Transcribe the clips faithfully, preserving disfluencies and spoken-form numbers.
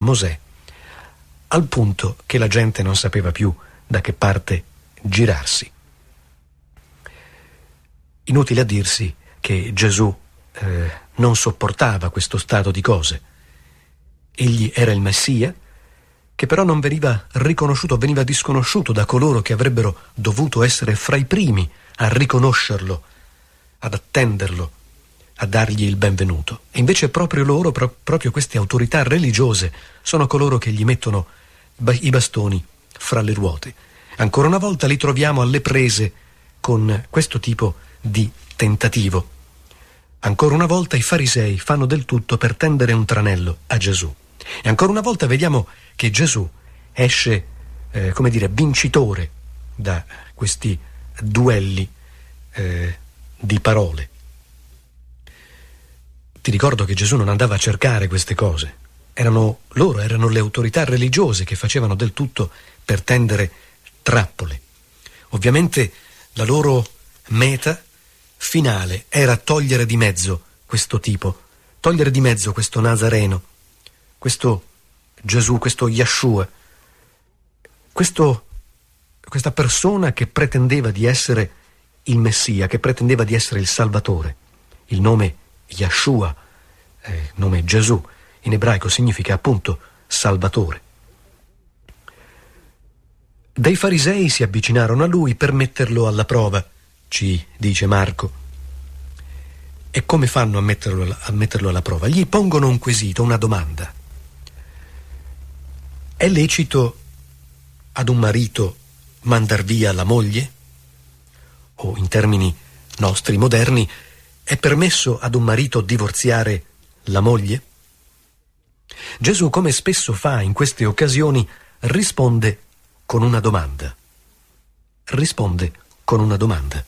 Mosè, al punto che la gente non sapeva più da che parte girarsi. Inutile a dirsi che Gesù eh, non sopportava questo stato di cose. Egli era il Messia, che però non veniva riconosciuto, veniva disconosciuto da coloro che avrebbero dovuto essere fra i primi a riconoscerlo, ad attenderlo, a dargli il benvenuto. E invece proprio loro, pro- proprio queste autorità religiose, sono coloro che gli mettono ba- i bastoni fra le ruote. Ancora una volta li troviamo alle prese con questo tipo di tentativo. Ancora una volta i farisei fanno del tutto per tendere un tranello a Gesù. E ancora una volta vediamo che Gesù esce, eh, come dire, vincitore da questi duelli eh, di parole. Ti ricordo che Gesù non andava a cercare queste cose. Erano loro, erano le autorità religiose che facevano del tutto per tendere trappole. Ovviamente la loro meta finale era togliere di mezzo questo tipo, togliere di mezzo questo Nazareno, questo Gesù, questo Yeshua, questo, questa persona che pretendeva di essere il Messia, che pretendeva di essere il Salvatore. Il nome Yeshua, eh, nome Gesù, in ebraico significa appunto Salvatore. Dei farisei si avvicinarono a lui per metterlo alla prova, ci dice Marco. E come fanno a metterlo, a metterlo alla prova? Gli pongono un quesito, una domanda. È lecito ad un marito mandar via la moglie? O in termini nostri moderni, è permesso ad un marito divorziare la moglie? Gesù, come spesso fa in queste occasioni, risponde con una domanda. Risponde con una domanda.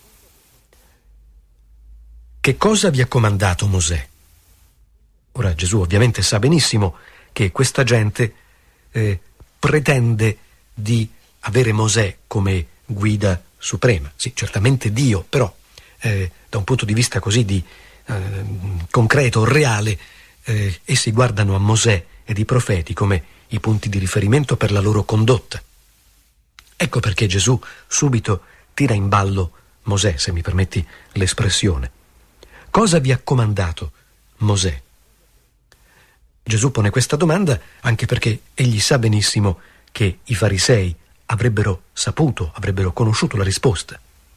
Che cosa vi ha comandato Mosè? Ora Gesù ovviamente sa benissimo che questa gente eh, pretende di avere Mosè come guida suprema. Sì, certamente Dio, però eh, da un punto di vista così di eh, concreto, reale, eh, essi guardano a Mosè ed i profeti come i punti di riferimento per la loro condotta. Ecco perché Gesù subito tira in ballo Mosè, se mi permetti l'espressione. Cosa vi ha comandato Mosè? Gesù pone questa domanda anche perché egli sa benissimo che i farisei avrebbero saputo, avrebbero conosciuto la risposta.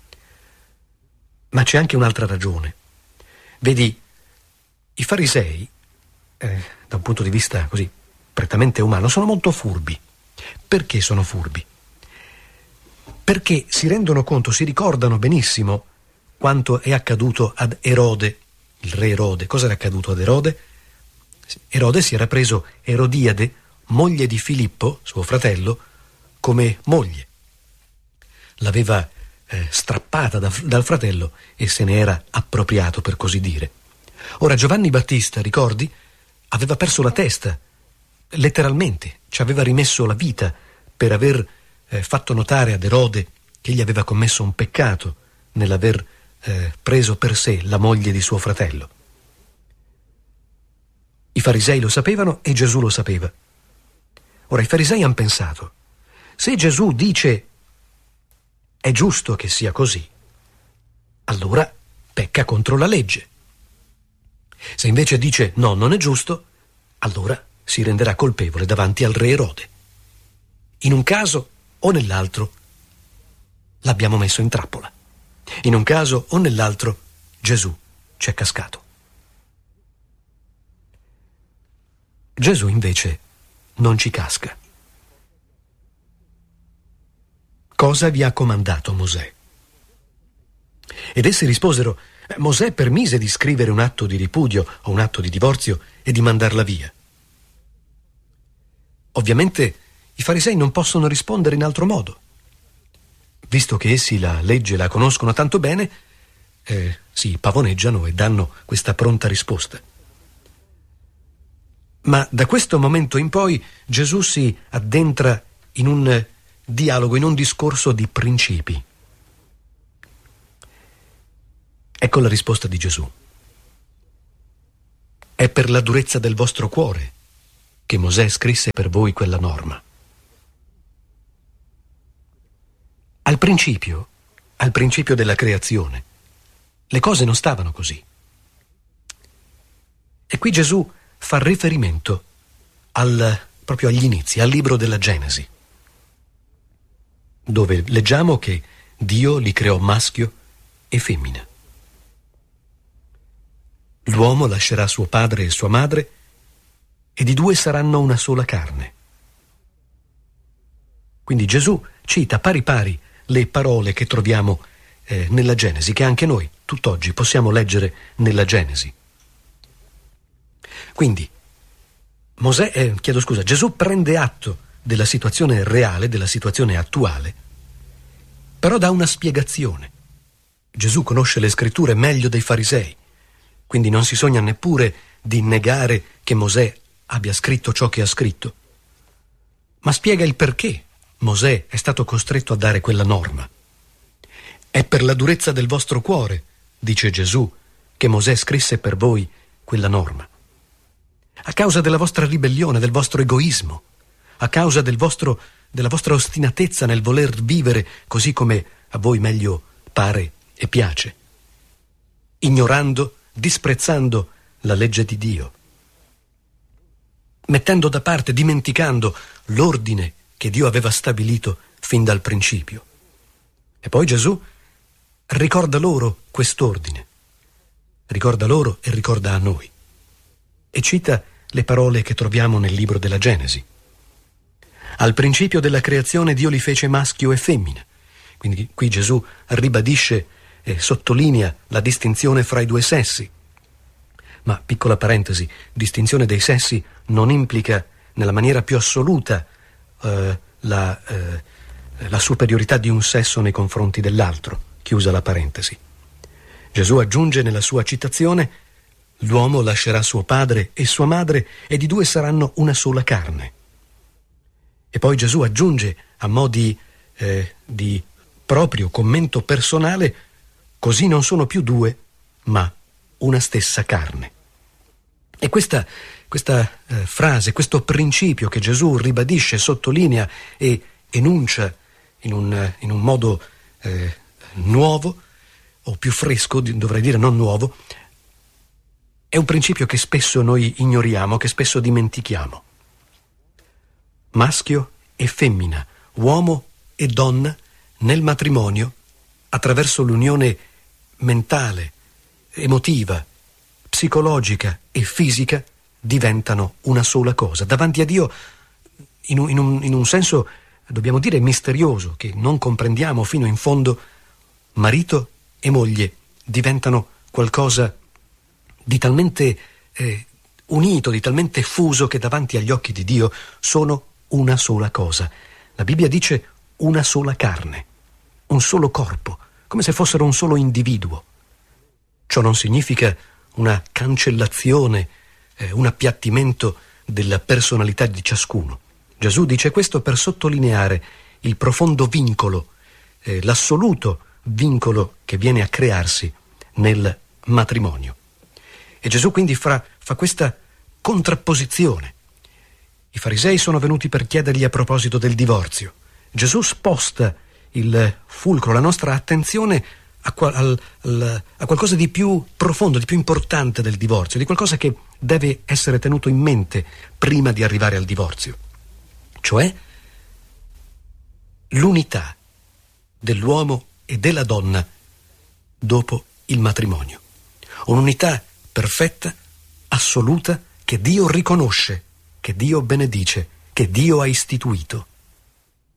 Ma c'è anche un'altra ragione. Vedi, i farisei, eh, da un punto di vista così prettamente umano, sono molto furbi. Perché sono furbi? Perché si rendono conto, si ricordano benissimo quanto è accaduto ad Erode, il re Erode. Cosa era accaduto ad Erode? Erode si era preso Erodiade, moglie di Filippo, suo fratello, come moglie. L'aveva eh, strappata da, dal fratello e se ne era appropriato, per così dire. Ora Giovanni Battista, ricordi, aveva perso la testa, letteralmente, ci aveva rimesso la vita per aver eh, fatto notare ad Erode che egli aveva commesso un peccato nell'aver eh, preso per sé la moglie di suo fratello. I farisei lo sapevano e Gesù lo sapeva. Ora i farisei hanno pensato: se Gesù dice è giusto che sia così, allora pecca contro la legge. Se invece dice no, non è giusto, allora si renderà colpevole davanti al re Erode. In un caso o nell'altro l'abbiamo messo in trappola. In un caso o nell'altro Gesù ci è cascato. Gesù invece non ci casca. Cosa vi ha comandato Mosè? Ed essi risposero: Mosè permise di scrivere un atto di ripudio o un atto di divorzio e di mandarla via. Ovviamente i farisei non possono rispondere in altro modo. Visto che essi la legge la conoscono tanto bene, eh, si pavoneggiano e danno questa pronta risposta. Ma da questo momento in poi Gesù si addentra in un dialogo, in un discorso di principi. Ecco la risposta di Gesù. È per la durezza del vostro cuore che Mosè scrisse per voi quella norma. Al principio, al principio della creazione, le cose non stavano così. E qui Gesù fa riferimento al, proprio agli inizi, al libro della Genesi, dove leggiamo che Dio li creò maschio e femmina. L'uomo lascerà suo padre e sua madre e di due saranno una sola carne. Quindi Gesù cita pari pari le parole che troviamo eh, nella Genesi, che anche noi tutt'oggi possiamo leggere nella Genesi. Quindi Mosè, eh, chiedo scusa, Gesù prende atto della situazione reale, della situazione attuale, però dà una spiegazione. Gesù conosce le scritture meglio dei farisei, quindi non si sogna neppure di negare che Mosè abbia scritto ciò che ha scritto, ma spiega il perché Mosè è stato costretto a dare quella norma. È per la durezza del vostro cuore, dice Gesù, che Mosè scrisse per voi quella norma. A causa della vostra ribellione, del vostro egoismo, a causa del vostro, della vostra ostinatezza nel voler vivere così come a voi meglio pare e piace, ignorando, disprezzando la legge di Dio, mettendo da parte, dimenticando l'ordine che Dio aveva stabilito fin dal principio. E poi Gesù ricorda loro quest'ordine, ricorda loro e ricorda a noi, e cita le parole che troviamo nel libro della Genesi. Al principio della creazione Dio li fece maschio e femmina. Quindi qui Gesù ribadisce e sottolinea la distinzione fra i due sessi. Ma, piccola parentesi, distinzione dei sessi non implica nella maniera più assoluta eh, la, eh, la superiorità di un sesso nei confronti dell'altro. Chiusa la parentesi. Gesù aggiunge nella sua citazione: l'uomo lascerà suo padre e sua madre e di due saranno una sola carne. E poi Gesù aggiunge a mo' di, eh, di proprio commento personale: così non sono più due, ma una stessa carne. E questa, questa eh, frase, questo principio che Gesù ribadisce, sottolinea e enuncia in un, in un modo eh, nuovo, o più fresco, dovrei dire non nuovo, è un principio che spesso noi ignoriamo, che spesso dimentichiamo. Maschio e femmina, uomo e donna nel matrimonio, attraverso l'unione mentale, emotiva, psicologica e fisica, diventano una sola cosa. Davanti a Dio, in un, in un, in un senso, dobbiamo dire, misterioso, che non comprendiamo fino in fondo, marito e moglie diventano qualcosa di talmente eh, unito, di talmente fuso, che davanti agli occhi di Dio sono una sola cosa. La Bibbia dice una sola carne, un solo corpo, come se fossero un solo individuo. Ciò non significa una cancellazione, eh, un appiattimento della personalità di ciascuno. Gesù dice questo per sottolineare il profondo vincolo, eh, l'assoluto vincolo che viene a crearsi nel matrimonio. E Gesù quindi fa, fa questa contrapposizione. I farisei sono venuti per chiedergli a proposito del divorzio. Gesù sposta il fulcro, la nostra attenzione a, qual, al, al, a qualcosa di più profondo, di più importante del divorzio, di qualcosa che deve essere tenuto in mente prima di arrivare al divorzio, cioè l'unità dell'uomo e della donna dopo il matrimonio. Un'unità perfetta, assoluta, che Dio riconosce, che Dio benedice, che Dio ha istituito.